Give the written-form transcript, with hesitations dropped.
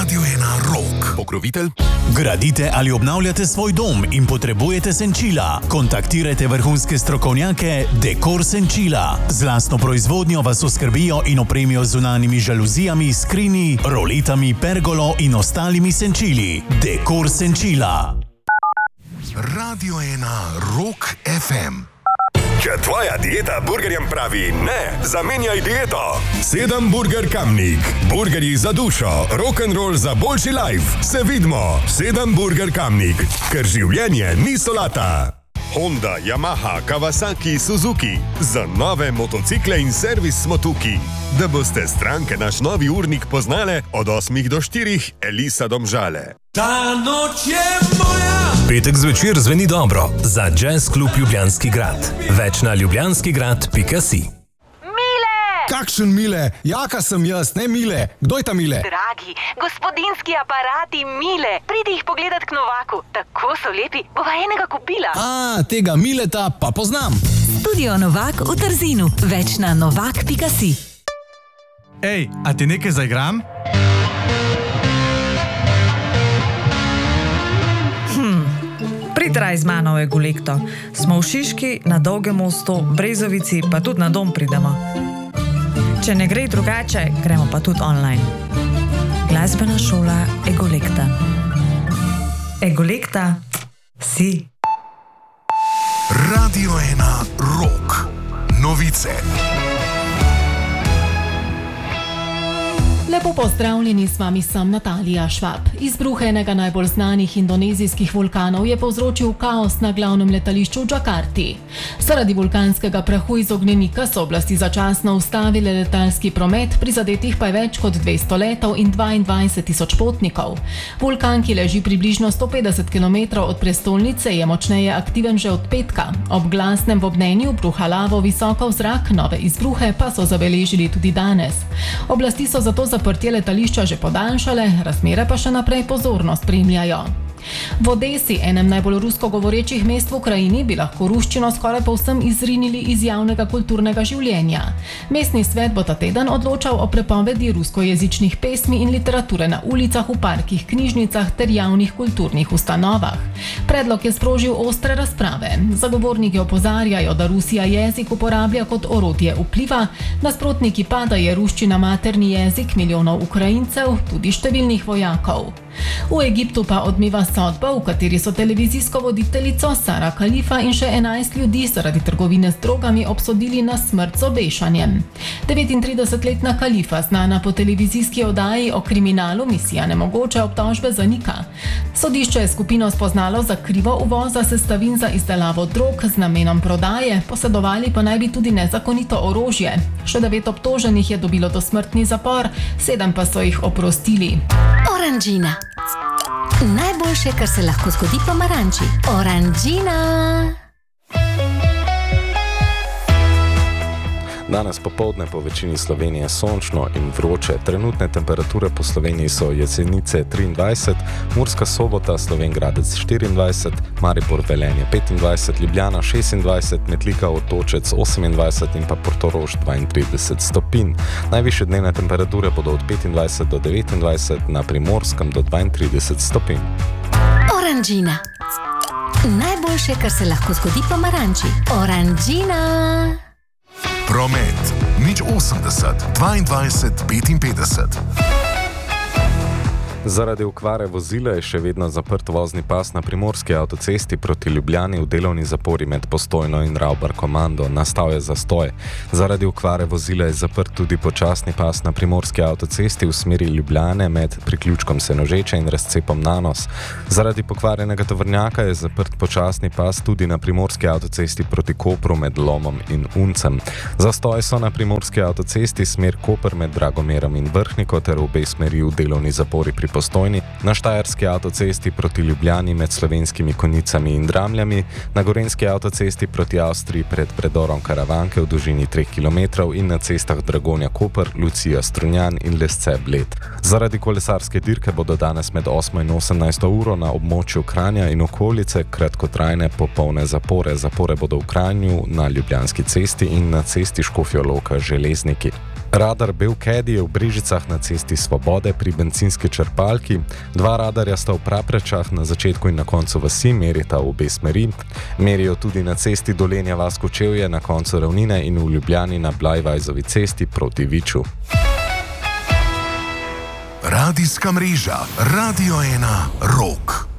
Radio 1 Rock. Pokrovitelj. Gradite ali obnavljate svoj dom in potrebujete senčila? Kontaktirajte vrhunske strokovnjake Dekor Senčila. Z lastno proizvodnjo vas oskrbijo in opremijo z zunanjimi žaluzijami, skrini, roletami, pergolo in ostalimi senčili. Dekor Senčila. Radio 1 Rock FM. Če tvoja dieta burgerjem pravi ne, zamenjaj dieto. 7 Burger Kamnik. Burgerji za dušo, rock'n'roll za boljši life. Se vidimo. 7 Burger Kamnik. Ker življenje ni solata. Honda, Yamaha, Kawasaki, Suzuki. Za nove motocikle in servis smo tukaj. Da boste stranke naš novi urnik poznale od 8 do 4, Elisa Domžale. Ta noč je moja! Petek zvečer zveni dobro za Jazz klub Ljubljanski grad. Več na ljubljanskigrad.si. Kakšen Mile? Jaka sem jaz, ne Mile. Kdo je ta Mile? Dragi, gospodinski aparati Mile. Pridi jih pogledat k Novaku. Tako so lepi, bova enega kupila. Tega Mileta pa poznam. Studio Novak v Trzinu. Več na novak.si. Ej, a ti nekaj zaigram? Pritraj z mano v Egolekto. Smo v Šiški, na Dolgem mostu, Brezovici, pa tudi na dom pridemo. Če ne gre drugače, gremo pa tudi online. Glasbena šola Egolekta. Egolekta si. Radio 1 Rock. Novice. Lepo pozdravljeni, s vami sem Natalija Švab. Izbruh enega najbolj znanih indonezijskih vulkanov je povzročil kaos na glavnem letališču v Džakarti. Zaradi vulkanskega prahu iz ognjenika so oblasti začasno ustavile letalski promet, prizadetih pa je več kot 200 letov in 22.000 potnikov. Vulkan, ki leži približno 150 km od prestolnice, je močneje aktiven že od petka. Ob glasnem bobnenju bruha lavo visoko v zrak, nove izbruhe pa so zabeležili tudi danes. Oblasti so zato zaprtje letališča že podaljšale, razmere pa še naprej pozorno spremljajo. V Odesi, enem najbolj rusko govorečih mest v Ukrajini, bi lahko ruščino skoraj povsem izrinili iz javnega kulturnega življenja. Mestni svet bo ta teden odločal o prepovedi ruskojezičnih pesmi in literature na ulicah, v parkih, knjižnicah ter javnih kulturnih ustanovah. Predlog je sprožil ostre razprave. Zagovorniki opozarjajo, da Rusija jezik uporablja kot orodje vpliva, nasprotniki pa, da je ruščina materni jezik milijonov Ukrajincev, tudi številnih vojakov. V Egiptu pa odmeva sodba, v kateri so televizijsko voditeljico Sara Khalifa in še 11 ljudi zaradi trgovine z drogami obsodili na smrt z obešanjem. 39-letna Khalifa, znana po televizijski oddaji o kriminalu Misija nemogoče, obtožbe zanika. Sodišče je skupino spoznalo za krivo uvoza sestavin za izdelavo drog z namenom prodaje, posedovali pa naj bi tudi nezakonito orožje. Še 9 obtoženih je dobilo dosmrtni zapor, 7 pa so jih oprostili. Oranžina. Najboljše, kar se lahko zgodi pomaranči. Oranžina. Danes popoldne po večini Slovenije sončno in vroče. Trenutne temperature po Sloveniji so Jesenice 23, Murska Sobota, Slovenj Gradec 24, Maribor Velenje 25, Ljubljana 26, Metlika Otočec 28 in pa Portorož 32 stopinj. Najvišje dnevne temperature bodo od 25 do 29, na Primorskem do 32 stopinj. Oranžina. Najboljše, kar se lahko zgodi pomaranči. Oranžina. Promet. 080 22 55. Zaradi okvare vozila je še vedno zaprt vozni pas na primorski avtocesti proti Ljubljani v delovni zapori med Postojno in Ravbar Komando. Nastal je zastoj. Zaradi okvare vozila je zaprt tudi počasni pas na primorski avtocesti v smeri Ljubljane med priključkom Senožeče in razcepom Nanos. Zaradi pokvarjenega tovornjaka je zaprt počasni pas tudi na primorski avtocesti proti Kopru med Lomom in Uncem. Zastoj so na primorski avtocesti smer Koper med Dragomerom in Vrhniko ter obe smeri v delovni zapori pri Postojni, na štajerski avtocesti proti Ljubljani med Slovenskimi Konjicami in Dramljami, na gorenjski avtocesti proti Avstriji pred predorom Karavanke v dolžini 3 km in na cestah Dragonja-Koper, Lucija-Strunjan in Lesce-Bled. Zaradi kolesarske dirke bodo danes med 8 in 18 uro na območju Kranja in okolice kratkotrajne popolne zapore. Zapore bodo v Kranju, na Ljubljanski cesti in na cesti Škofja Loka Železniki. Radar Belkedi je v Brežicah na cesti Svobode pri bencinski črpalki, 2 radarja sta v Praprečah na začetku in na koncu vasi, merita v obe smeri, merijo tudi na cesti Dolenja vas Kočevje na koncu ravnine in v Ljubljani na Blajvajzovi cesti proti Viču. Radijska mreža Radio 1 Rock.